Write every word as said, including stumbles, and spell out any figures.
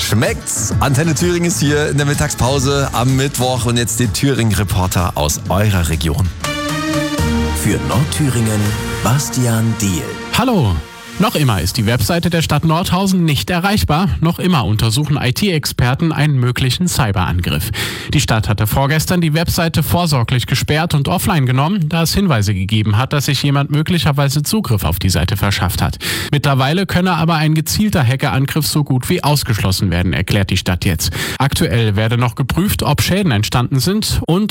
Schmeckt's? Antenne Thüringen ist hier in der Mittagspause am Mittwoch und jetzt den Thüringen-Reporter aus eurer Region. Für Nordthüringen, Bastian Diehl. Hallo! Noch immer ist die Webseite der Stadt Nordhausen nicht erreichbar. Noch immer untersuchen I T-Experten einen möglichen Cyberangriff. Die Stadt hatte vorgestern die Webseite vorsorglich gesperrt und offline genommen, da es Hinweise gegeben hat, dass sich jemand möglicherweise Zugriff auf die Seite verschafft hat. Mittlerweile könne aber ein gezielter Hackerangriff so gut wie ausgeschlossen werden, erklärt die Stadt jetzt. Aktuell werde noch geprüft, ob Schäden entstanden sind und